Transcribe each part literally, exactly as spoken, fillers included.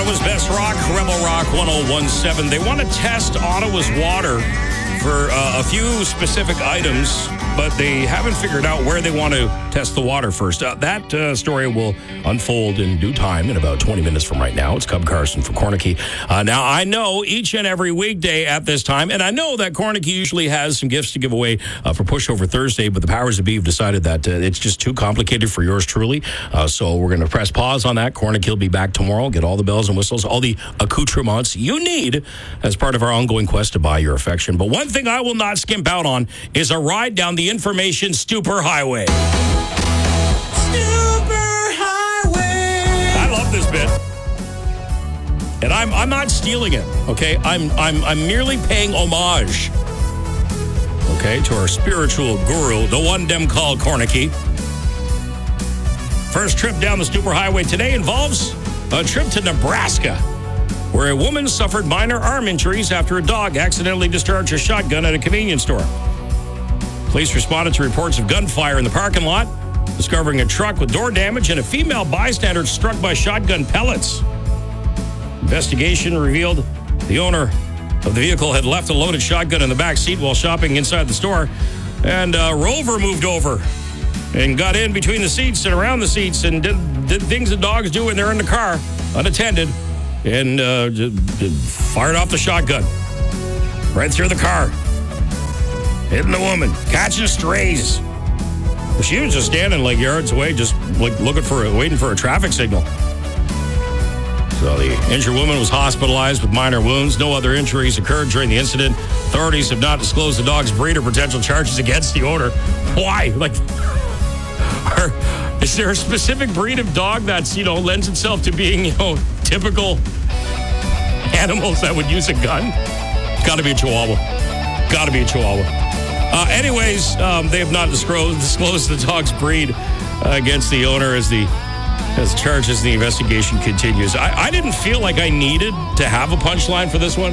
Ottawa's Best Rock, Rebel Rock one oh one point seven. They want to test Ottawa's water for uh, a few specific items, but they haven't figured out where they want to test the water first. Uh, that uh, story will unfold in due time in about twenty minutes from right now. It's Cub Carson for Cornicky. Uh, now, I know each and every weekday at this time, and I know that Cornicky usually has some gifts to give away uh, for Pushover Thursday, but the powers that be have decided that uh, it's just too complicated for yours truly. Uh, so we're going to press pause on that. Cornicky will be back tomorrow, get all the bells and whistles, all the accoutrements you need as part of our ongoing quest to buy your affection. But one thing I will not skimp out on is a ride down the information Stupor Highway. Stupor Highway. I love this bit. And I'm I'm not stealing it, okay? I'm I'm I'm merely paying homage, okay, to our spiritual guru, the one dem called Cornicky. First trip down the Stupor Highway today involves a trip to Nebraska, where a woman suffered minor arm injuries after a dog accidentally discharged a shotgun at a convenience store. Police responded to reports of gunfire in the parking lot, discovering a truck with door damage and a female bystander struck by shotgun pellets. Investigation revealed the owner of the vehicle had left a loaded shotgun in the back seat while shopping inside the store, and uh, Rover moved over and got in between the seats and around the seats and did, did things that dogs do when they're in the car, unattended, and uh, d- d- fired off the shotgun right through the car, hitting the woman, catching strays. She was just standing like yards away, just like looking for, a, waiting for a traffic signal. So the injured woman was hospitalized with minor wounds. No other injuries occurred during the incident. Authorities have not disclosed the dog's breed or potential charges against the owner. Why? Like, are, is there a specific breed of dog that's, you know, lends itself to being, you know, typical animals that would use a gun? Got to be a Chihuahua. Got to be a Chihuahua. Uh, anyways, um, they have not disclosed, disclosed the dog's breed uh, against the owner as the as charges the investigation continues. I, I didn't feel like I needed to have a punchline for this one.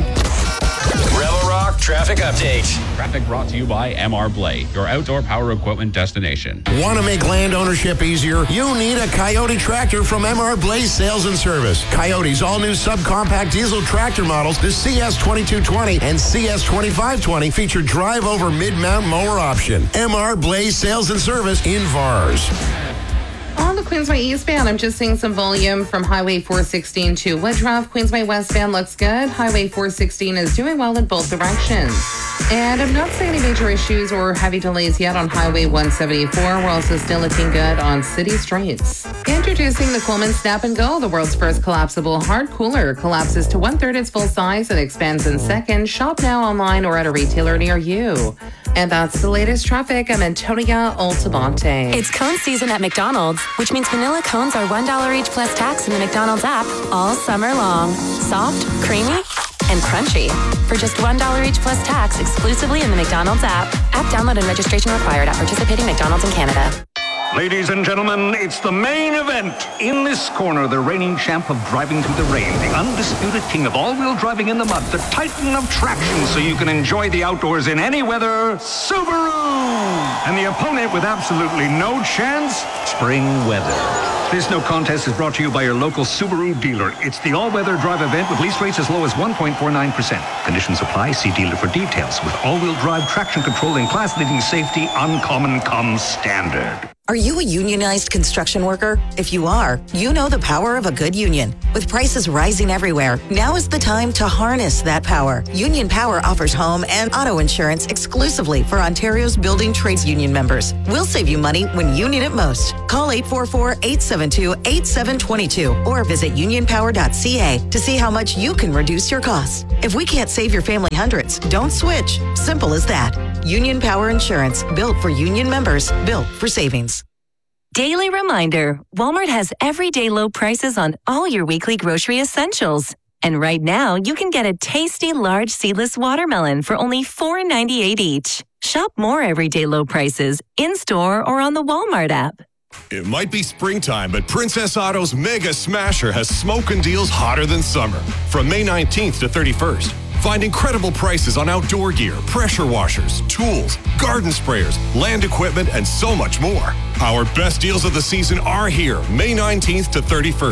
Rebel Rock Traffic Update. Traffic brought to you by M R Blay, your outdoor power equipment destination. Want to make land ownership easier? You need a Coyote tractor from M R Blay Sales and Service. Coyote's all-new subcompact diesel tractor models, the C S twenty-two twenty and C S twenty-five twenty, feature drive-over mid-mount mower option. M R Blay Sales and Service in Vars. On the Queensway eastbound, I'm just seeing some volume from Highway four sixteen to Woodruff. Queensway westbound looks good. Highway four sixteen is doing well in both directions. And I'm not seeing any major issues or heavy delays yet on Highway one seventy-four. We're also still looking good on city streets. Introducing the Coleman Snap and Go, the world's first collapsible hard cooler. Collapses to one-third its full size and expands in seconds. Shop now online or at a retailer near you. And that's the latest traffic. I'm Antonia Altabante. It's cone season at McDonald's, which means vanilla cones are one dollar each plus tax in the McDonald's app all summer long. Soft, creamy, and crunchy. For just one dollar each plus tax exclusively in the McDonald's app. App download and registration required at participating McDonald's in Canada. Ladies and gentlemen, it's the main event. In this corner, the reigning champ of driving through the rain, the undisputed king of all-wheel driving in the mud, the titan of traction so you can enjoy the outdoors in any weather, Subaru! And the opponent with absolutely no chance, spring weather. This no contest is brought to you by your local Subaru dealer. It's the all-weather drive event with lease rates as low as one point four nine percent. Conditions apply. See dealer for details. With all-wheel drive traction control and class-leading safety, uncommon comes standard. Are you a unionized construction worker? If you are, you know the power of a good union. With prices rising everywhere, now is the time to harness that power. Union Power offers home and auto insurance exclusively for Ontario's building trades union members. We'll save you money when you need it most. Call eight four four, eight seven two, eight seven two two or visit union power dot c a to see how much you can reduce your costs. If we can't save your family hundreds, don't switch. Simple as that. Union Power Insurance, built for union members, built for savings. Daily reminder, Walmart has everyday low prices on all your weekly grocery essentials. And right now, you can get a tasty large seedless watermelon for only four dollars and ninety-eight cents each. Shop more everyday low prices in-store or on the Walmart app. It might be springtime, but Princess Auto's Mega Smasher has smoking deals hotter than summer. From May nineteenth to thirty-first. Find incredible prices on outdoor gear, pressure washers, tools, garden sprayers, land equipment, and so much more. Our best deals of the season are here, May nineteenth to thirty-first.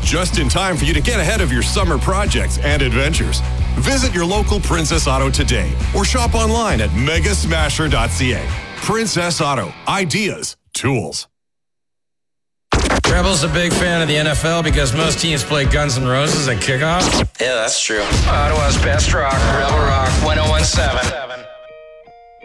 just in time for you to get ahead of your summer projects and adventures. Visit your local Princess Auto today or shop online at mega smasher dot c a. Princess Auto. Ideas. Tools. Rebel's a big fan of the N F L because most teams play Guns N' Roses at kickoff. Yeah, that's true. Ottawa's best rock, Rebel Rock ten seventeen.